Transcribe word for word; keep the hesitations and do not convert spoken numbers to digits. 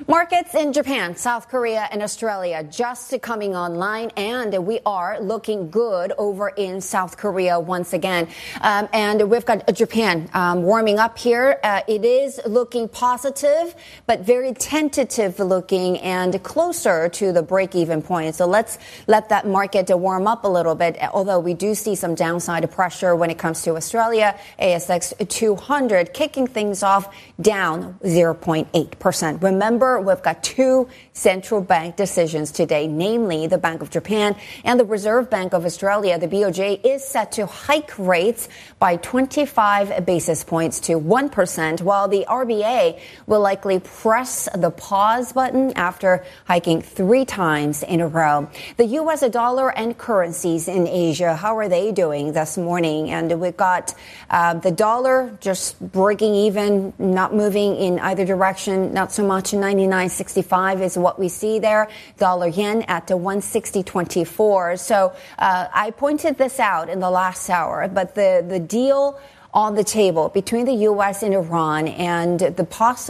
Markets in Japan, South Korea, and Australia just coming online, and we are looking good over in South Korea once again. Um, and we've got Japan um, warming up here. Uh, it is looking positive, but very tentative looking and closer to the break-even point. So let's let that market warm up a little bit, although we do see some downside pressure when it comes to Australia. A S X two hundred kicking things off down zero point eight percent. Remember, we've got two central bank decisions today, namely the Bank of Japan and the Reserve Bank of Australia. The B O J is set to hike rates by twenty-five basis points to one percent, while the R B A will likely press the pause button after hiking three times in a row. The U S dollar and currencies in Asia, how are they doing this morning? And we've got uh, the dollar just breaking even, not moving in either direction, not so much. ninety-nine sixty-five is what we see there. Dollar yen at the one sixty twenty-four. So uh, I pointed this out in the last hour, but the, the deal on the table between the U S and Iran and the possible